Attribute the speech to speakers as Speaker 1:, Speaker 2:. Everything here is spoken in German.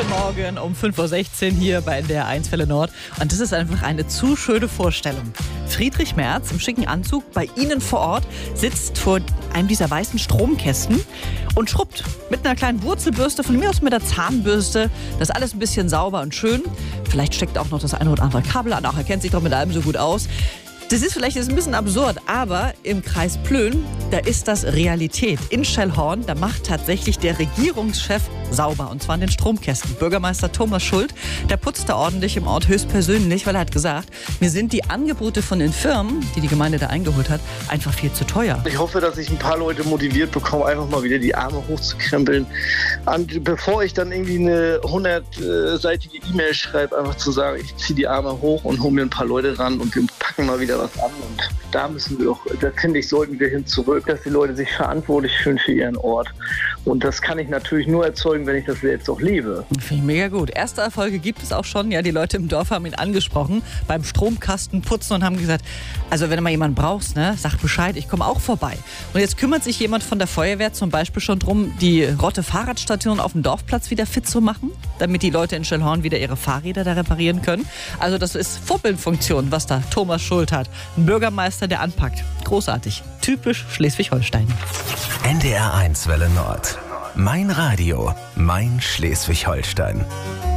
Speaker 1: Morgen um 5.16 Uhr hier bei NDR 1 Welle Nord. Und das ist einfach eine zu schöne Vorstellung. Friedrich Merz im schicken Anzug bei Ihnen vor Ort sitzt vor einem dieser weißen Stromkästen und schrubbt mit einer kleinen Wurzelbürste, von mir aus mit der Zahnbürste, das alles ein bisschen sauber und schön. Vielleicht steckt auch noch das eine oder andere Kabel an, auch er kennt sich doch mit allem so gut aus. Das ist vielleicht ein bisschen absurd, aber im Kreis Plön, da ist das Realität. In Schellhorn, da macht tatsächlich der Regierungschef sauber, und zwar an den Stromkästen. Bürgermeister Thomas Schuld, der putzt da ordentlich im Ort höchstpersönlich, weil er hat gesagt, mir sind die Angebote von den Firmen, die die Gemeinde da eingeholt hat, einfach viel zu teuer.
Speaker 2: Ich hoffe, dass ich ein paar Leute motiviert bekomme, einfach mal wieder die Arme hochzukrempeln. Und bevor ich dann irgendwie eine 100-seitige E-Mail schreibe, einfach zu sagen, ich ziehe die Arme hoch und hole mir ein paar Leute ran und wir packen mal wieder was an. Und da müssen wir auch, da finde ich, sollten wir hin zurück, dass die Leute sich verantwortlich fühlen für ihren Ort. Und das kann ich natürlich nur erzeugen, wenn ich das selbst auch lebe.
Speaker 1: Finde ich mega gut. Erste Erfolge gibt es auch schon. Ja, die Leute im Dorf haben ihn angesprochen beim Stromkasten putzen und haben gesagt, also wenn du mal jemanden brauchst, ne, sag Bescheid, ich komme auch vorbei. Und jetzt kümmert sich jemand von der Feuerwehr zum Beispiel schon drum, die Rotte Fahrradstation auf dem Dorfplatz wieder fit zu machen, damit die Leute in Schellhorn wieder ihre Fahrräder da reparieren können. Also das ist Vorbildfunktion, was da Thomas Schuld hat. Ein Bürgermeister, der anpackt. Großartig. Typisch Schleswig-Holstein.
Speaker 3: NDR 1 Welle Nord. Mein Radio, mein Schleswig-Holstein.